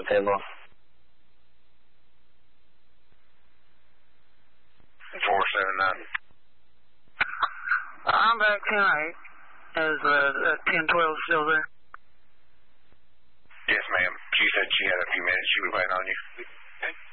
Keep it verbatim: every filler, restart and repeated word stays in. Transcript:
the table. four seven nine. I'm back ten eight. Is uh, ten twelve still there? Yes, ma'am. She said she had a few minutes. She was waiting on you.